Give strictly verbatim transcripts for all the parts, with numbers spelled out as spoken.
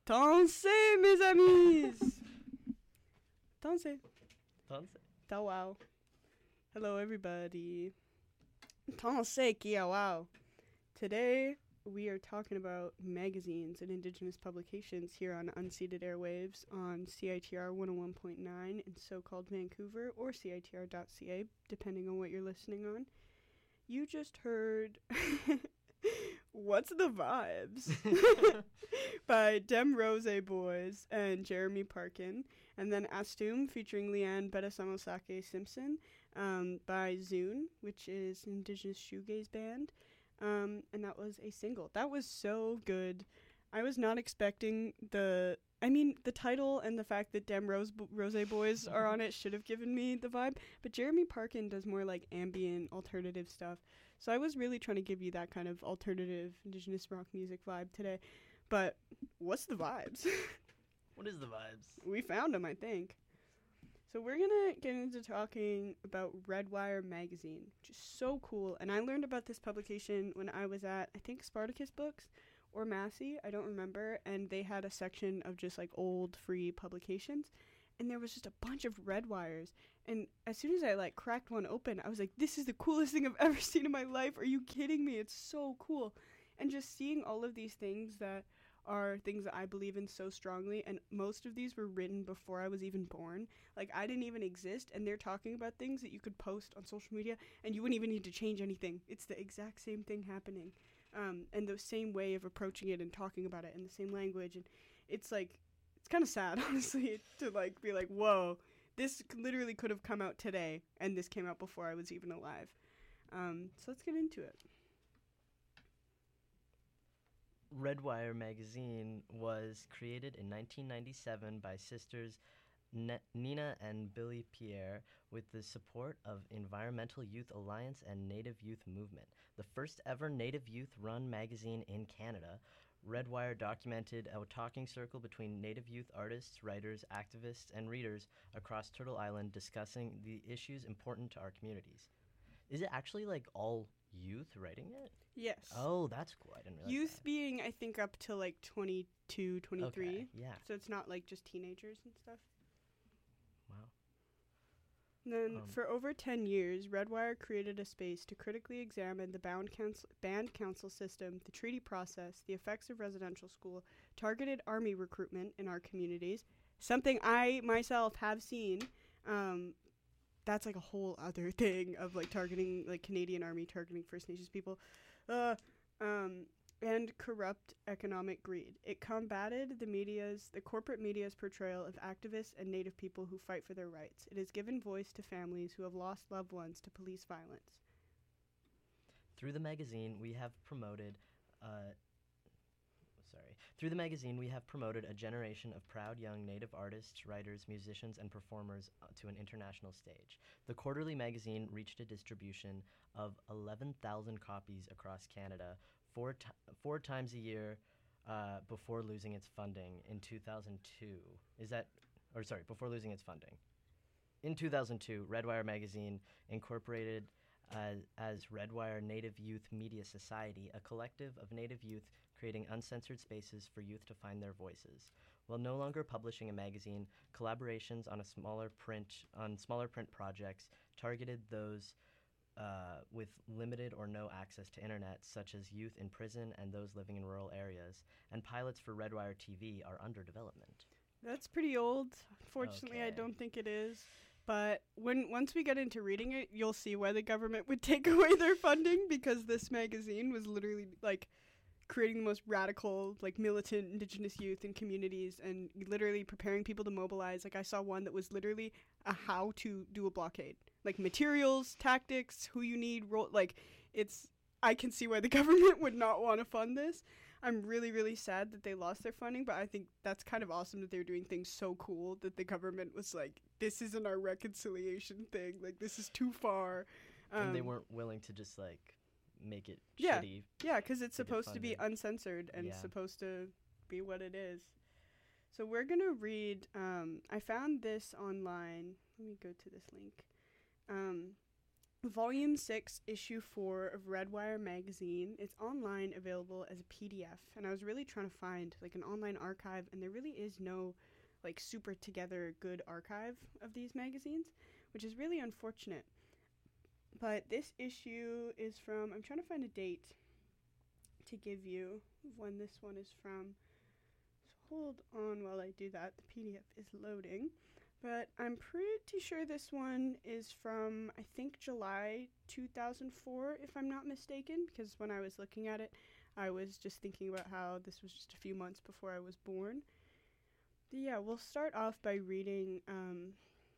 Dansez, mes amis! Dansez. Dansez. Ta wow. Hello, everybody. Dansez, kia wow. Today, we are talking about magazines and Indigenous publications here on Unceded Airwaves on C I T R one oh one point nine in so-called Vancouver or C I T R dot C A, depending on what you're listening on. You just heard What's the Vibes by Dem Rose Boys and Jeremy Parkin, and then Astum featuring Leanne Bedasamosake Simpson um, by Zune, which is an Indigenous shoegaze band, um, and that was a single. That was so good. I was not expecting the... I mean, the title and the fact that Dem Rose, Rose Boys are on it should have given me the vibe, but Jeremy Parkin does more like ambient, alternative stuff. So I was really trying to give you that kind of alternative Indigenous rock music vibe today. But what's the vibes? What is the vibes? We found them, I think. So we're going to get into talking about Redwire Magazine, which is so cool. And I learned about this publication when I was at, I think, Spartacus Books or Massey, I don't remember, and they had a section of just like old free publications, and there was just a bunch of Redwires, and as soon as I like cracked one open, I was like, this is the coolest thing I've ever seen in my life. Are you kidding me? It's so cool. And just seeing all of these things that are things that I believe in so strongly, and most of these were written before I was even born. Like, I didn't even exist, and they're talking about things that you could post on social media, and you wouldn't even need to change anything. It's the exact same thing happening. Um, and the same way of approaching it and talking about it in the same language. And it's like, it's kind of sad, honestly, to like be like, whoa, this literally could have come out today, and this came out before I was even alive. Um, so let's get into it. Redwire Magazine was created in nineteen ninety-seven by sisters N- Nina and Billy Pierre with the support of Environmental Youth Alliance and Native Youth Movement. The first ever Native Youth-run magazine in Canada, Redwire documented a talking circle between Native youth artists, writers, activists, and readers across Turtle Island discussing the issues important to our communities. Is it actually like all youth writing it? Yes. Oh, that's cool. I didn't realize Youth that. being, I think, up to like twenty-two, twenty-three. Okay, yeah. So it's not like just teenagers and stuff. Wow. And then, Um, for over ten years, Redwire created a space to critically examine the bound council, band council system, the treaty process, the effects of residential school, targeted army recruitment in our communities, something I myself have seen. Um, that's like a whole other thing of like targeting, like Canadian Army targeting First Nations people. Uh, um... and corrupt economic greed. It combated the media's, the corporate media's portrayal of activists and Native people who fight for their rights. It has given voice to families who have lost loved ones to police violence. Through the magazine, we have promoted, uh, sorry, through the magazine, we have promoted a generation of proud young Native artists, writers, musicians, and performers uh, to an international stage. The quarterly magazine reached a distribution of eleven thousand copies across Canada, Four, t- four times a year uh, before losing its funding in two thousand two. Is that, or sorry, before losing its funding. In two thousand two, Redwire Magazine incorporated uh, as Redwire Native Youth Media Society, a collective of Native youth creating uncensored spaces for youth to find their voices. While no longer publishing a magazine, collaborations on a smaller print on smaller print projects targeted those Uh, with limited or no access to internet, such as youth in prison and those living in rural areas, and pilots for Redwire T V are under development. That's pretty old. Unfortunately, I Okay. don't think it is. But when once we get into reading it, you'll see why the government would take away their funding, because this magazine was literally like creating the most radical, like militant Indigenous youth in communities and literally preparing people to mobilize. Like I saw one that was literally a how to do a blockade, like materials, tactics, who you need, role. Like it's, I can see why the government would not want to fund this. I'm really, really sad that they lost their funding, but I think that's kind of awesome that they were doing things so cool that the government was like, this isn't our reconciliation thing. Like this is too far. Um, And they weren't willing to just like make it Yeah. shitty. Yeah, because it's to get supposed to be funded. uncensored and Yeah. supposed to be what it is. So we're going to read, um, I found this online. Let me go to this link. Um, Volume six, Issue four of Redwire magazine. It's online, available as a P D F, and I was really trying to find like an online archive, and there really is no like super together good archive of these magazines, which is really unfortunate. But this issue is from, I'm trying to find a date to give you when this one is from. So hold on while I do that. The P D F is loading. But I'm pretty sure this one is from, I think, July two thousand four, if I'm not mistaken, because when I was looking at it, I was just thinking about how this was just a few months before I was born. But yeah, we'll start off by reading um,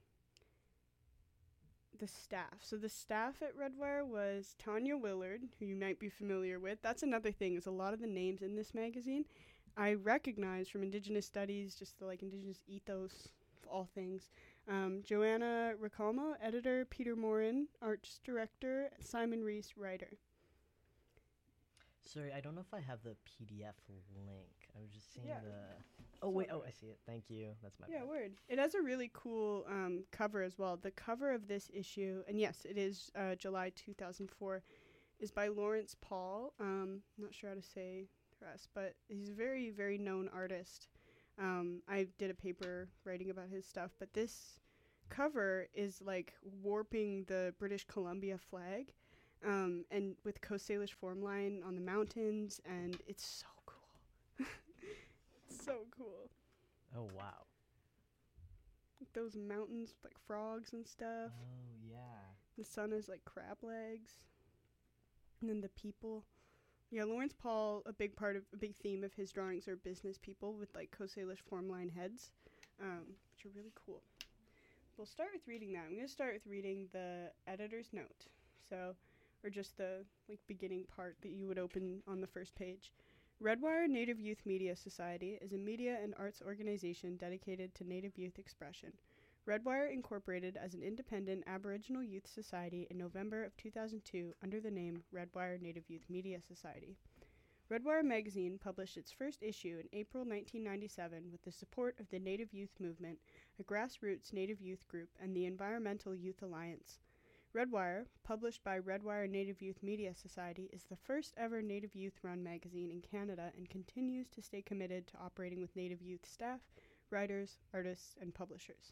the staff. So the staff at Redwire was Tanya Willard, who you might be familiar with. That's another thing, is a lot of the names in this magazine I recognize from Indigenous studies, just the like Indigenous ethos of all things. Um, Joanna Ricalmo, editor; Peter Morin, arts director; Simon Reese, writer. Sorry, I don't know if I have the P D F link. I was just seeing Yeah. the... Oh, wait. Oh, I see it. Thank you. That's my Yeah, bad. word. It has a really cool um, cover as well. The cover of this issue, and yes, it is uh, July two thousand four, is by Lawrence Paul. Um, not sure how to say the rest, but he's a very, very known artist. Um, I did a paper writing about his stuff, but this cover is like warping the British Columbia flag, um, and with Coast Salish form line on the mountains, and it's so cool. It's so cool. Oh, wow. Those mountains with, like frogs and stuff. Oh, yeah. The sun is like crab legs. And then the people. Yeah, Lawrence Paul, a big part of, a big theme of his drawings are business people with like Coast Salish form line heads, um, which are really cool. We'll start with reading that. I'm going to start with reading the editor's note. So, or just the like beginning part that you would open on the first page. Redwire Native Youth Media Society is a media and arts organization dedicated to Native youth expression. Redwire incorporated as an independent Aboriginal youth society in November of two thousand two under the name Redwire Native Youth Media Society. Redwire magazine published its first issue in April nineteen ninety-seven with the support of the Native Youth Movement, a grassroots Native youth group, and the Environmental Youth Alliance. Redwire, published by Redwire Native Youth Media Society, is the first ever Native youth-run magazine in Canada and continues to stay committed to operating with Native youth staff, writers, artists, and publishers.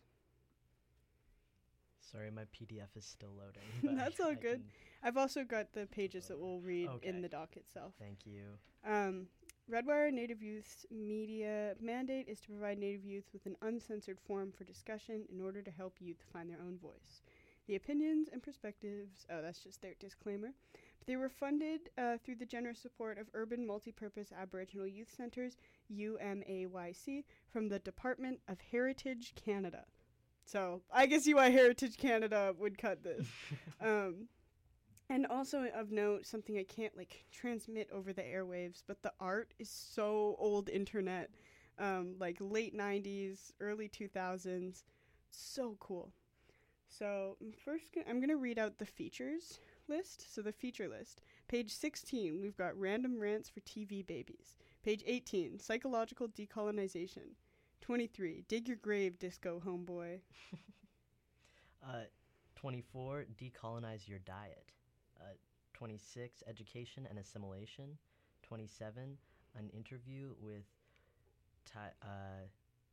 Sorry, my P D F is still loading. but That's I- all I good. can- I've also got the pages that we'll read Okay. in the doc itself. Thank you. Um, Redwire Native Youth's media mandate is to provide Native youth with an uncensored forum for discussion in order to help youth find their own voice. The opinions and perspectives, oh, that's just their disclaimer. But they were funded uh, through the generous support of Urban Multipurpose Aboriginal Youth Centres, U M A Y C, from the Department of Heritage Canada. So I can see why Heritage Canada would cut this. um, and also of note, something I can't like transmit over the airwaves, but the art is so old internet, um, like late nineties, early two thousands. So cool. So I'm first, go- I'm going to read out the features list. So the feature list. Page sixteen, we've got random rants for T V babies. Page eighteen, psychological decolonization. twenty-three, dig your grave, disco homeboy. Uh, twenty-four, decolonize your diet. Uh, twenty-six, education and assimilation. twenty-seven, an interview with Ty, uh,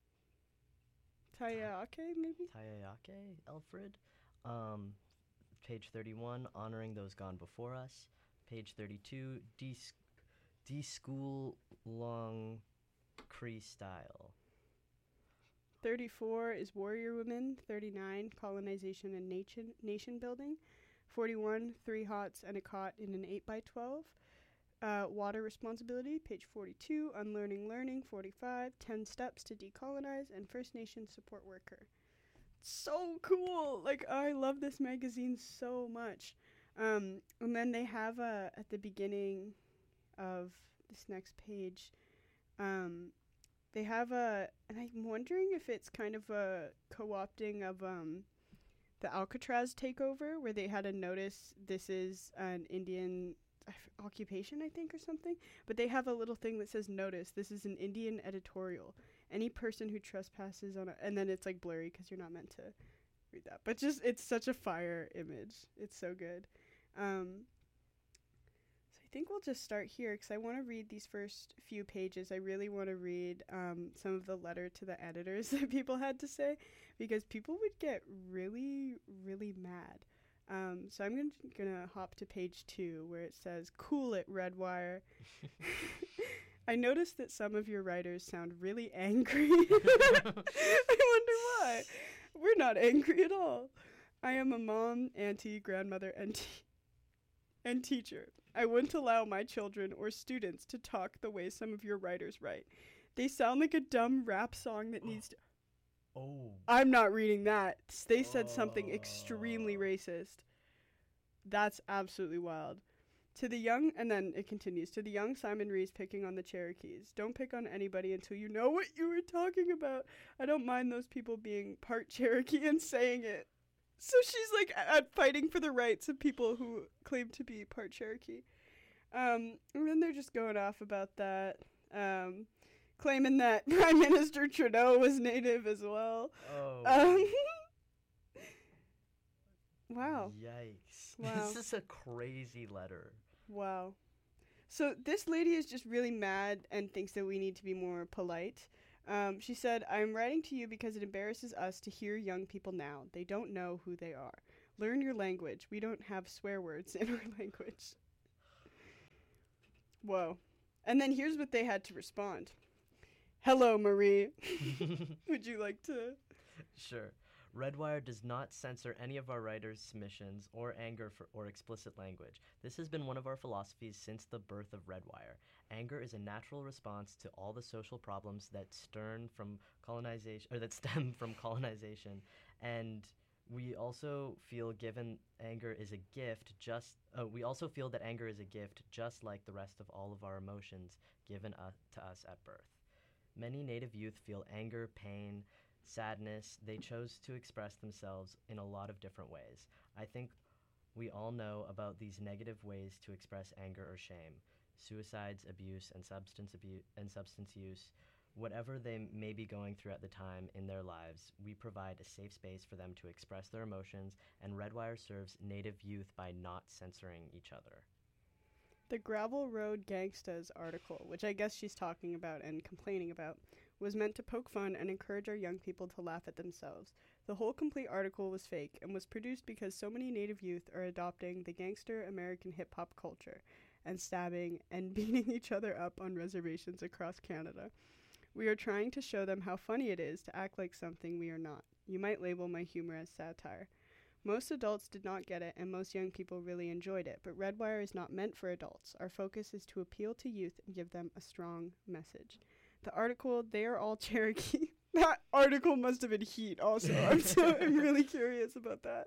Tayake, maybe? Tayayake Alfred. Um, page thirty-one, honoring those gone before us. Page thirty-two, de de-school long Cree style. thirty-four is warrior women. thirty-nine, colonization and nation, nation building. forty-one, three hots and a cot in an eight by twelve. Uh, water responsibility, page forty-two, unlearning learning, forty-five, ten steps to decolonize, and First Nation support worker. So cool! Like, I love this magazine so much. Um, and then they have, uh, at the beginning of this next page, um, they have a, and I'm wondering if it's kind of a co-opting of, um, the Alcatraz takeover, where they had a notice, this is an Indian occupation, I think, or something, but they have a little thing that says notice, this is an Indian editorial, any person who trespasses on a, and then it's like blurry because you're not meant to read that. But just, it's such a fire image. It's so good. Um, so I think we'll just start here because I want to read these first few pages. I really want to read um, some of the letter to the editors that people had to say, because people would get really, really mad. Um, so I'm gonna, gonna hop to page two where it says, "Cool it, Redwire. I noticed that some of your writers sound really angry." I wonder why. We're not angry at all. "I am a mom, auntie, grandmother, and, te- and teacher. I wouldn't allow my children or students to talk the way some of your writers write. They sound like a dumb rap song that needs to..." Oh. I'm not reading that. They said something extremely racist. That's absolutely wild. "To the young," and then it continues, "to the young Simon Rees picking on the Cherokees. Don't pick on anybody until you know what you were talking about. I don't mind those people being part Cherokee and saying it." So she's like at fighting for the rights of people who claim to be part Cherokee. Um, and then they're just going off about that. Um, claiming that Prime Minister Trudeau was Native as well. Oh. Um, wow. Yikes. Wow. This is a crazy letter. Wow. So this lady is just really mad and thinks that we need to be more polite. Um, she said, "I'm writing to you because it embarrasses us to hear young people now. They don't know who they are. Learn your language. We don't have swear words in our language." Whoa. And then here's what they had to respond. "Hello, Marie. Would you like to..." Sure. Redwire does not censor any of our writers' submissions or anger for, or explicit language. This has been one of our philosophies since the birth of Redwire. Anger is a natural response to all the social problems that stem from colonization, or that stem from colonization, and we also feel given anger is a gift. Just uh, we also feel that anger is a gift, just like the rest of all of our emotions given uh, to us at birth. Many Native youth feel anger, pain, sadness. They chose to express themselves in a lot of different ways. I think we all know about these negative ways to express anger or shame: suicides, abuse, and substance abuse and substance use. Whatever they may be going through at the time in their lives, we provide a safe space for them to express their emotions, and Redwire serves Native youth by not censoring each other. The Gravel Road Gangstas article, which I guess she's talking about and complaining about, was meant to poke fun and encourage our young people to laugh at themselves. The whole complete article was fake and was produced because so many Native youth are adopting the gangster American hip-hop culture and stabbing and beating each other up on reservations across Canada. We are trying to show them how funny it is to act like something we are not. You might label my humor as satire. Most adults did not get it, and most young people really enjoyed it, but Redwire is not meant for adults. Our focus is to appeal to youth and give them a strong message. The article, "They are all Cherokee." That article must have been heat also. I'm so I'm really curious about that.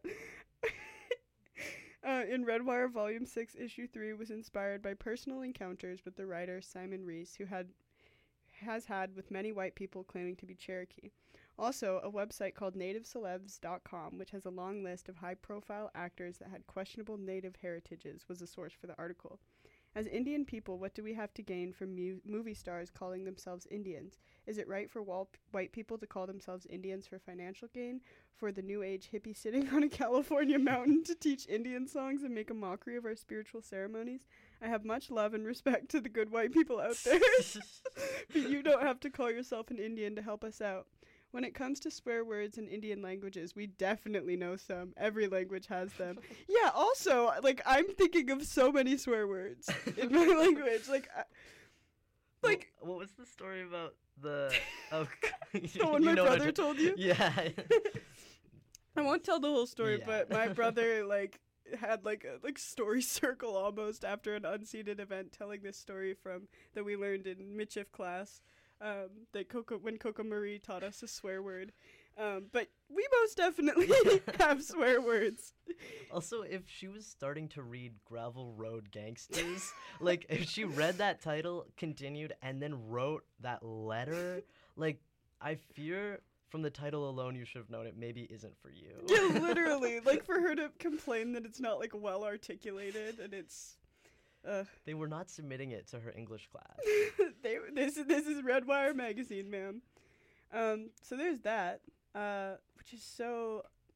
uh, in Redwire Volume six, Issue three was inspired by personal encounters with the writer Simon Rees, who had has had with many white people claiming to be Cherokee. Also, a website called native celebs dot com, which has a long list of high-profile actors that had questionable Native heritages, was a source for the article. As Indian people, what do we have to gain from mu- movie stars calling themselves Indians? Is it right for wal- white people to call themselves Indians for financial gain? For the new age hippie sitting on a California mountain to teach Indian songs and make a mockery of our spiritual ceremonies? I have much love and respect to the good white people out there. But you don't have to call yourself an Indian to help us out. When it comes to swear words in Indian languages, we definitely know some. Every language has them. Yeah, also, like, I'm thinking of so many swear words in my language. Like, I, like... What, what was the story about the... Oh, the one my brother told you? Yeah. I won't tell the whole story, Yeah. but my brother, like, had, like, a like story circle almost after an unseated event telling this story from that we learned in Michif class. Um, that Coco, when Coco Marie taught us a swear word. Um, but we most definitely have swear words. Also, if she was starting to read Gravel Road Gangsters, like, if she read that title, continued, and then wrote that letter, like, I fear from the title alone you should have known it maybe isn't for you. Yeah, literally. Like, for her to complain that it's not, like, well articulated and it's... Uh, they were not submitting it to her English class. they this this is Redwire magazine, ma'am. Um, so there's that, uh, which is so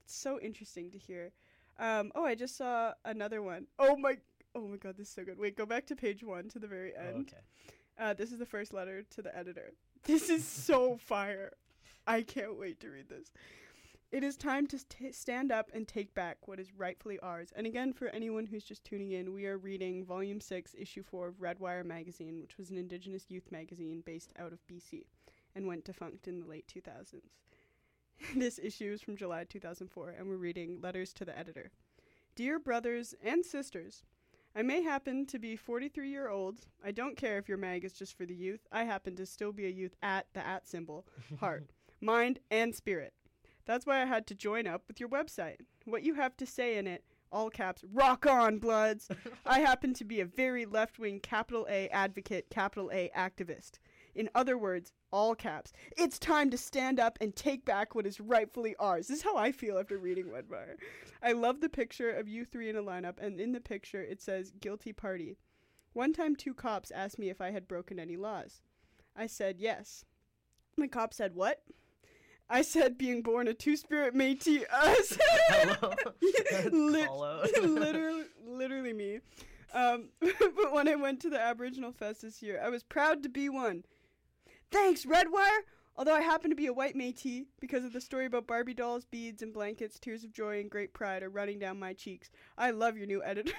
it's so interesting to hear. Um, oh, I just saw another one. Oh my, oh my God, this is so good. Wait, go back to page one to the very end. Oh, okay. Uh, this is the first letter to the editor. This is so fire. I can't wait to read this. It is time to st- stand up and take back what is rightfully ours. And again, for anyone who's just tuning in, we are reading Volume six, Issue four of Redwire Magazine, which was an Indigenous youth magazine based out of B C and went defunct in the late two thousands. This issue is from July two thousand four, and we're reading letters to the editor. Dear brothers and sisters, I may happen to be forty-three year old. I don't care if your mag is just for the youth. I happen to still be a youth at the at symbol, heart, mind, and spirit. That's why I had to join up with your website. What you have to say in it, all caps, rock on, Bloods. I happen to be a very left-wing capital A advocate, capital A activist. In other words, all caps, it's time to stand up and take back what is rightfully ours. This is how I feel after reading Redwire. I love the picture of you three in a lineup, and in the picture it says, guilty party. One time two cops asked me if I had broken any laws. I said yes. The cop said, what? I said being born a two-spirit Métis. I said, Hello? Lit- Call out. literally, literally me. Um, but when I went to the Aboriginal Fest this year, I was proud to be one. Thanks, Redwire! Although I happen to be a white Métis, because of the story about Barbie dolls, beads, and blankets, tears of joy and great pride are running down my cheeks. I love your new editor.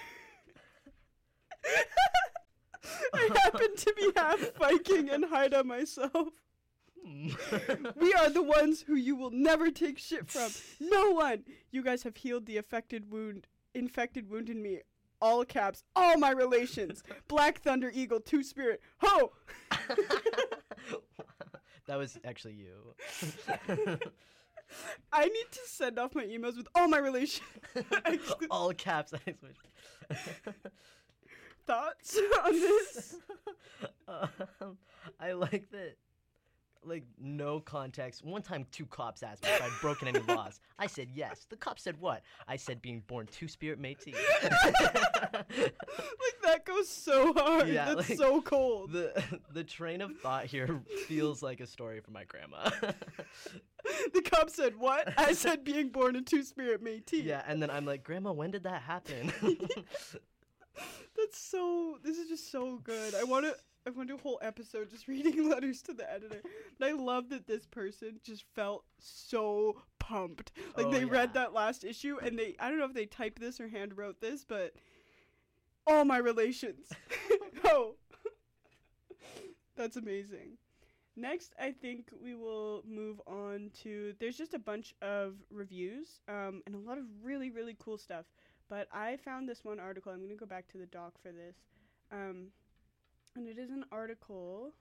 I happen to be half Viking and Haida myself. We are the ones who you will never take shit from. No one. You guys have healed the affected wound, infected wound in me. All caps. All my relations. Black Thunder Eagle, two spirit. Ho! That was actually you. I need to send off my emails with all my relations. All caps. Thoughts on this? Um, I like that. Like, no context. One time, two cops asked me if I'd broken any laws. I said yes. The cop said what? I said being born two-spirit Métis. Like, that goes so hard. Yeah, That's like, so cold. The the train of thought here feels like a story from my grandma. The cop said what? I said being born a two-spirit Métis. Yeah, and then I'm like, Grandma, when did that happen? That's so, this is just so good. I want to, I want to do a whole episode just reading letters to the editor. But I love that this person just felt so pumped. Like, Oh, they yeah. read that last issue, and they, I don't know if they typed this or hand wrote this, but all my relations. Oh. That's amazing. Next, I think we will move on to, there's just a bunch of reviews, um, and a lot of really, really cool stuff. But I found this one article. I'm going to go back to the doc for this. Um, and it is an article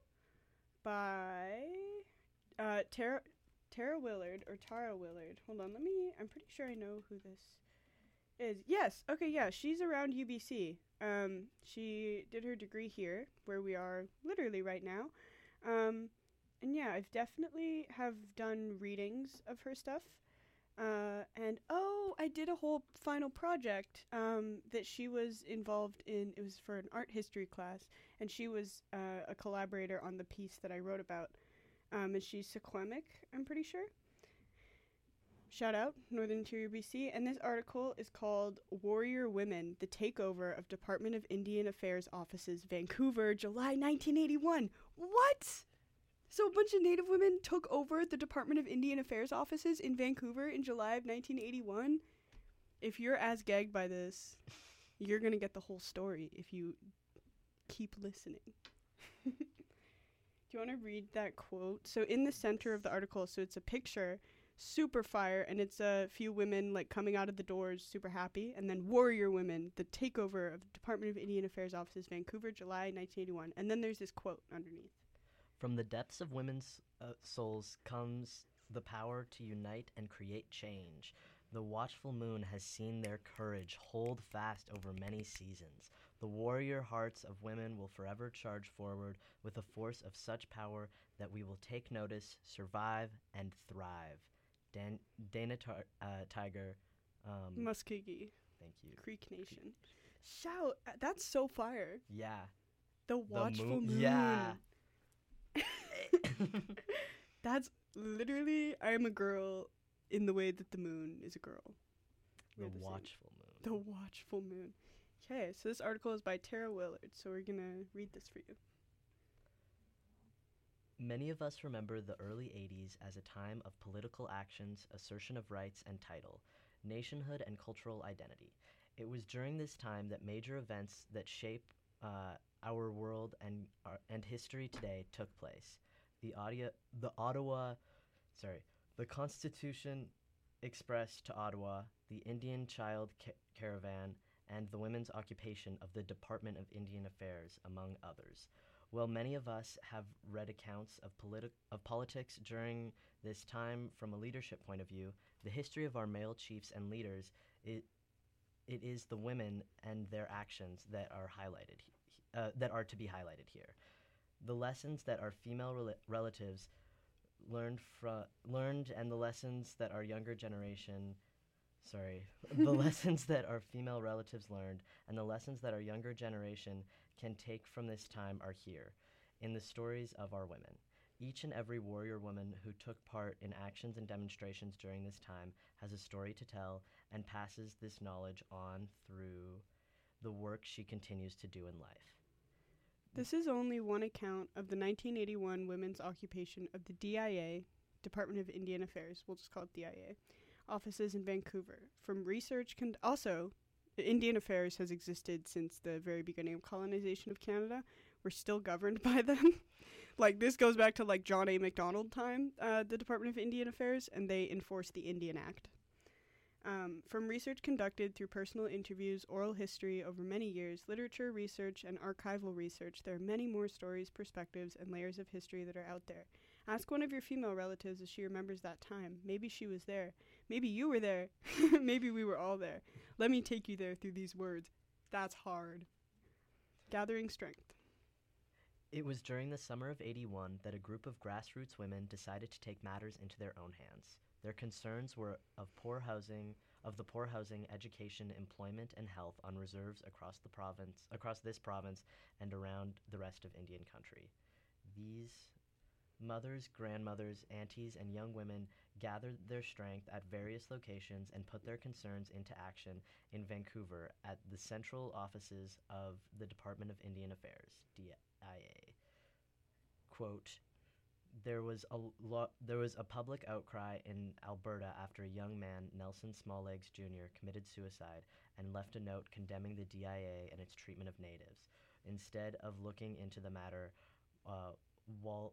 by uh, Tara, Tara Willard, or Tara Willard. Hold on, let me, I'm pretty sure I know who this is. Yes, okay, yeah, she's around U B C. Um, she did her degree here, where we are literally right now. Um, and yeah, I've definitely have done readings of her stuff. Uh, and oh, I did a whole final project um, that she was involved in. It was for an art history class, and she was uh, a collaborator on the piece that I wrote about. Um, and she's Sequemic, I'm pretty sure. Shout out, Northern Interior B C. And this article is called Warrior Women, the Takeover of Department of Indian Affairs Offices, Vancouver, July nineteen eighty-one. What? So a bunch of Native women took over the Department of Indian Affairs offices in Vancouver in July of nineteen eighty-one. If you're as gagged by this, you're going to get the whole story if you keep listening. Do you want to read that quote? So in the center of the article, so it's a picture, super fire, and it's a few women like coming out of the doors super happy, and then Warrior Women, the takeover of the Department of Indian Affairs offices, Vancouver, July nineteen eighty-one. And then there's this quote underneath. From the depths of women's uh, souls comes the power to unite and create change. The watchful moon has seen their courage hold fast over many seasons. The warrior hearts of women will forever charge forward with a force of such power that we will take notice, survive, and thrive. Dan- Dana Tar- uh, Tiger. Um, Muskegee, thank you. Creek Nation. Shout, uh, that's so fire. Yeah. The The watchful moon- moon. Yeah. That's literally, I'm a girl in the way that the moon is a girl. The We're the same. watchful moon. The watchful moon. Okay, so this article is by Tara Willard, so we're going to read this for you. Many of us remember the early eighties as a time of political actions, assertion of rights and title, nationhood and cultural identity. It was during this time that major events that shape uh, our world and our, and history today took place. The audio, the Ottawa, sorry, the Constitution Express to Ottawa, the Indian Child ca- Caravan, and the women's occupation of the Department of Indian Affairs, among others. While many of us have read accounts of, politi- of politics during this time from a leadership point of view, the history of our male chiefs and leaders, it, it is the women and their actions that are highlighted, he- uh, that are to be highlighted here. The lessons that our female rel- relatives learned from learned and the lessons that our younger generation, sorry, the lessons that our female relatives learned and the lessons that our younger generation can take from this time are here, in the stories of our women. Each and every warrior woman who took part in actions and demonstrations during this time has a story to tell and passes this knowledge on through the work she continues to do in life. This is only one account of the nineteen eighty-one women's occupation of the D I A, Department of Indian Affairs, we'll just call it D I A, offices in Vancouver. From research, con- also, Indian Affairs has existed since the very beginning of colonization of Canada. We're still governed by them. Like, this goes back to, like, John A. Macdonald time, uh, the Department of Indian Affairs, and they enforce the Indian Act. Um, from research conducted through personal interviews, oral history over many years, literature research, and archival research, there are many more stories, perspectives, and layers of history that are out there. Ask one of your female relatives if she remembers that time. Maybe she was there. Maybe you were there. Maybe we were all there. Let me take you there through these words. That's hard. Gathering strength. It was during the summer of eighty-one that a group of grassroots women decided to take matters into their own hands. Their concerns were of poor housing, of the poor housing, education, employment, and health on reserves across the province, across this province, and around the rest of Indian country. These mothers, grandmothers, aunties, and young women gathered their strength at various locations and put their concerns into action in Vancouver at the central offices of the Department of Indian Affairs, D I A. Quote, There was a lo- there was a public outcry in Alberta after a young man, Nelson Smalllegs Junior, committed suicide and left a note condemning the D I A and its treatment of natives. Instead of looking into the matter, uh, Wal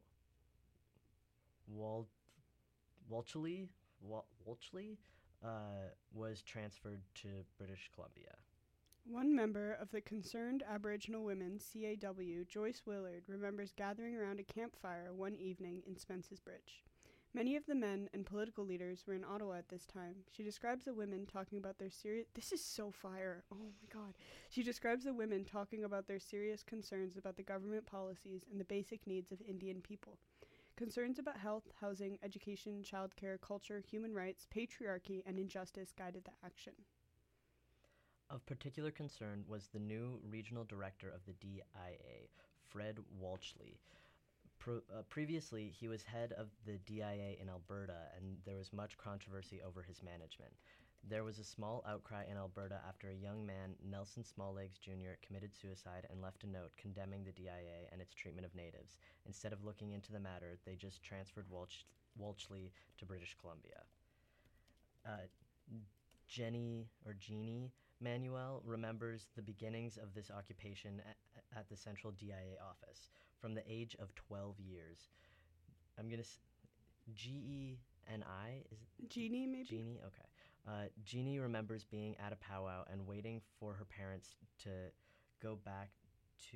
Wal Walchley Wal- Walchley uh, was transferred to British Columbia. One member of the Concerned Aboriginal Women, C A W, Joyce Willard, remembers gathering around a campfire one evening in Spence's Bridge. Many of the men and political leaders were in Ottawa at this time. She describes the women talking about their serious... This is so fire. Oh, my God. She describes the women talking about their serious concerns about the government policies and the basic needs of Indian people. Concerns about health, housing, education, childcare, culture, human rights, patriarchy, and injustice guided the action. Of particular concern was the new regional director of the D I A, Fred Walchley. Pro, uh, previously, he was head of the D I A in Alberta, and there was much controversy over his management. There was a small outcry in Alberta after a young man, Nelson Smalllegs Junior, committed suicide and left a note condemning the D I A and its treatment of natives. Instead of looking into the matter, they just transferred Walch- Walchley to British Columbia. Uh, Jenny, or Jeannie, Manuel remembers the beginnings of this occupation at, at the central D I A office from the age of twelve years. I'm going to... S- G E N I? Is it Jeannie, maybe? Jeannie? Okay. Uh, Jeannie remembers being at a powwow and waiting for her parents to go back to...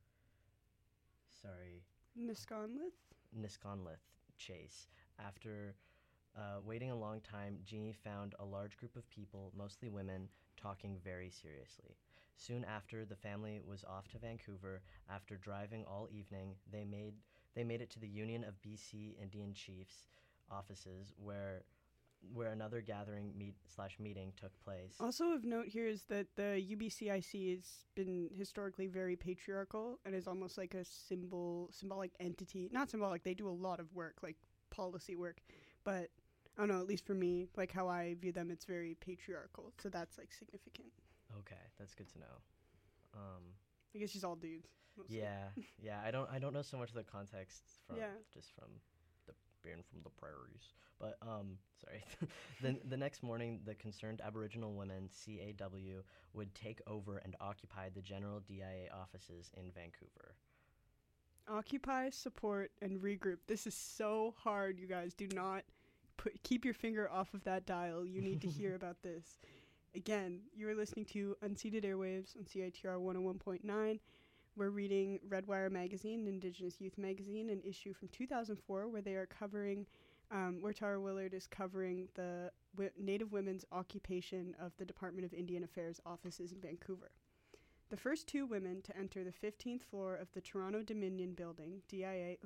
Sorry. Nisconlith? Nisconlith Chase. After uh, waiting a long time, Jeannie found a large group of people, mostly women, talking very seriously. Soon after, the family was off to Vancouver. After driving all evening, they made they made it to the Union of B C Indian Chiefs offices, where where another gathering meet slash meeting took place. Also of note here is that the U B C I C has been historically very patriarchal and is almost like a symbol symbolic entity. Not symbolic, they do a lot of work, like policy work, but I don't know, at least for me, like how I view them, it's very patriarchal. So that's like significant. Okay, that's good to know. Um, I guess she's all dudes. Mostly. yeah, yeah. I don't I don't know so much of the context from Yeah. just from the being from the prairies. But um, sorry. the the next morning, the Concerned Aboriginal Women (C A W) would take over and occupy the General D I A offices in Vancouver. Occupy, support, and regroup. This is so hard, you guys. Do not put keep your finger off of that dial. You need to hear about this. Again, you are listening to Unceded Airwaves on C I T R one oh one point nine. We're reading Redwire Magazine, an Indigenous Youth magazine, an issue from two thousand four, where they are covering, um, where Tara Willard is covering the wi- Native women's occupation of the Department of Indian Affairs offices in Vancouver. The first two women to enter the fifteenth floor of the Toronto Dominion Building, D I A,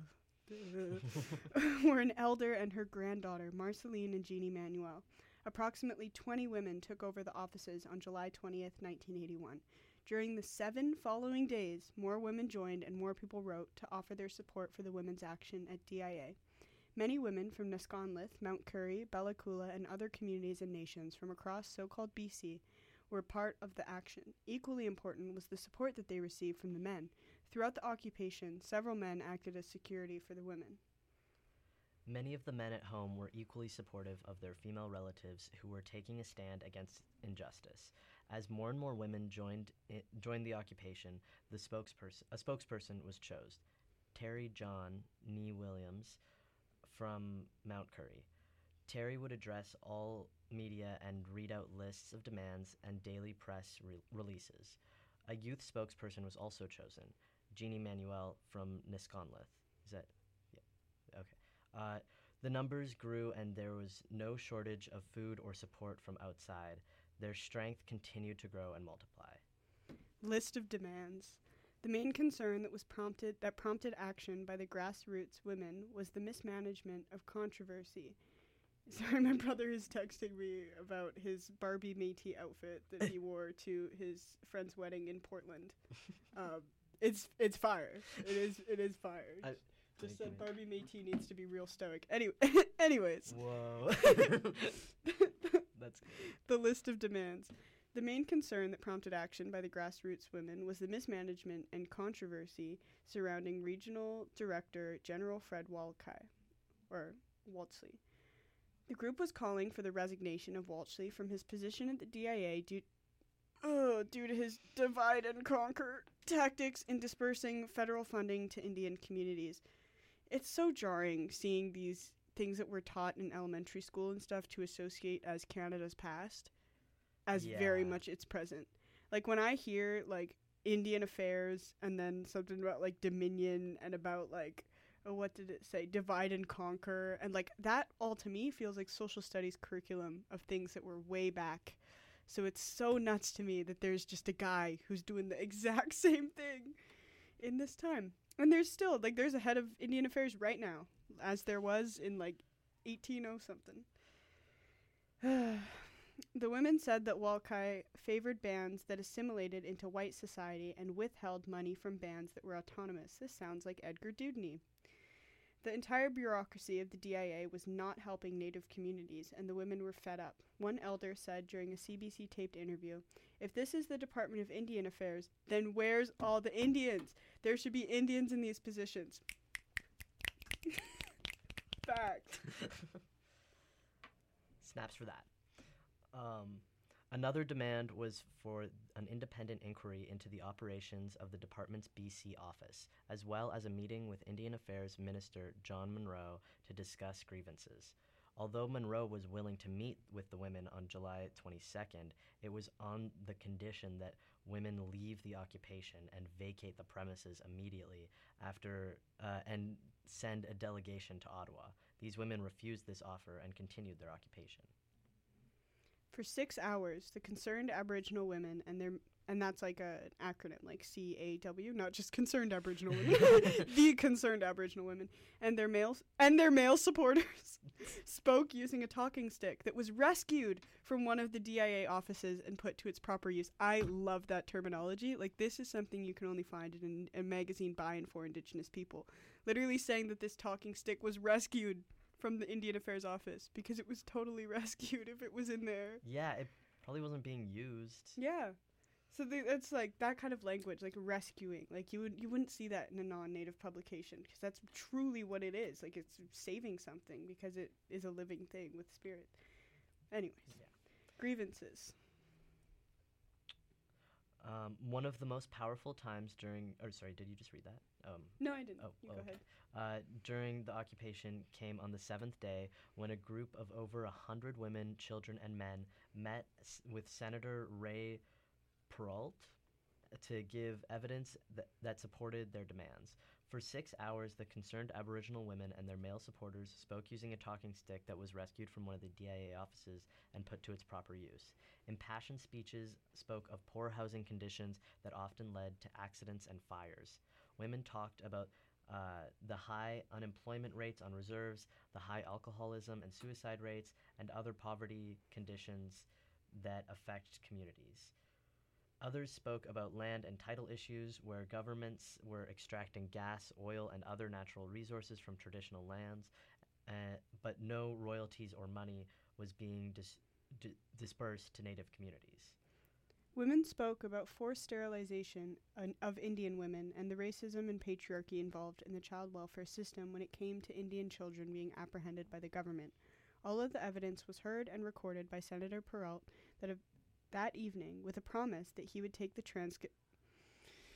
were an elder and her granddaughter, Marceline and Jeannie Manuel. Approximately twenty women took over the offices on July twentieth, nineteen eighty-one. During the seven following days, more women joined and more people wrote to offer their support for the women's action at D I A. Many women from Nisconlith, Mount Currie, Bella Coola, and other communities and nations from across so-called B C were part of the action. Equally important was the support that they received from the men. Throughout the occupation, several men acted as security for the women. Many of the men at home were equally supportive of their female relatives who were taking a stand against injustice. As more and more women joined I- joined the occupation, the spokesperson a spokesperson was chosen, Terry John Nee Williams from Mount Currie. Terry would address all media and read out lists of demands and daily press re- releases. A youth spokesperson was also chosen, Jeannie Manuel from Nisconlith. Is that? Yeah. Okay. Uh, the numbers grew and there was no shortage of food or support from outside. Their strength continued to grow and multiply. List of demands. The main concern that was prompted that prompted action by the grassroots women was the mismanagement of controversy. Sorry, my brother is texting me about his Barbie Métis outfit that he wore to his friend's wedding in Portland. Um, it's it's fire. It is it is fire. I, Just I said can- Barbie Métis needs to be real stoic. Anyway, anyways. Whoa. That's The list of demands. The main concern that prompted action by the grassroots women was the mismanagement and controversy surrounding Regional Director General Fred Walkai, or Waltsley. The group was calling for the resignation of Waltsley from his position at the D I A due, uh, due to his divide and conquer tactics in dispersing federal funding to Indian communities. It's so jarring seeing these things that were taught in elementary school and stuff to associate as Canada's past as very Yeah. much its present. Like when I hear like Indian affairs and then something about like Dominion and about like oh, what did it say? Divide and conquer. And like that all to me feels like social studies curriculum of things that were way back. So it's so nuts to me that there's just a guy who's doing the exact same thing in this time. And there's still like there's a head of Indian affairs right now, as there was in like eighteen oh something. The women said that Walkai favored bands that assimilated into white society and withheld money from bands that were autonomous. This sounds like Edgar Dewdney. The entire bureaucracy of the D I A was not helping Native communities, and the women were fed up. One elder said during a C B C taped interview, "If this is the Department of Indian Affairs, then where's all the Indians? There should be Indians in these positions." Fact. Snaps for that. Um, another demand was for an independent inquiry into the operations of the department's B C office, as well as a meeting with Indian Affairs Minister John Munro to discuss grievances. Although Munro was willing to meet with the women on July twenty-second, it was on the condition that women leave the occupation and vacate the premises immediately after uh, and send a delegation to Ottawa. These women refused this offer and continued their occupation. For six hours, the Concerned Aboriginal Women and their and that's like a, an acronym, like C A W, not just Concerned Aboriginal Women, the Concerned Aboriginal Women and their male and their male supporters spoke using a talking stick that was rescued from one of the D I A offices and put to its proper use. I love that terminology. Like this is something you can only find in a magazine by and for Indigenous people. Literally saying that this talking stick was rescued from the Indian Affairs Office because it was totally rescued if it was in there. Yeah, it probably wasn't being used. Yeah. So the, it's like that kind of language, like rescuing. Like you would you wouldn't see that in a non-native publication because that's truly what it is. Like it's saving something because it is a living thing with spirit. Anyways, Yeah. grievances. Um, one of the most powerful times during, or sorry, did you just read that? Um, No, I didn't. Oh, you oh, go okay. ahead. uh, during the occupation came on the seventh day when a group of over a hundred women, children, and men met s- with Senator Ray Peralt to give evidence that, that supported their demands. For six hours, the concerned Aboriginal women and their male supporters spoke using a talking stick that was rescued from one of the D I A offices and put to its proper use. Impassioned speeches spoke of poor housing conditions that often led to accidents and fires. Women talked about uh, the high unemployment rates on reserves, the high alcoholism and suicide rates, and other poverty conditions that affect communities. Others spoke about land and title issues where governments were extracting gas, oil, and other natural resources from traditional lands, uh, but no royalties or money was being dis- d- dispersed to native communities. Women spoke about forced sterilization an- of Indian women and the racism and patriarchy involved in the child welfare system when it came to Indian children being apprehended by the government. All of the evidence was heard and recorded by Senator Peralt that, that evening with a promise that he would take the transcript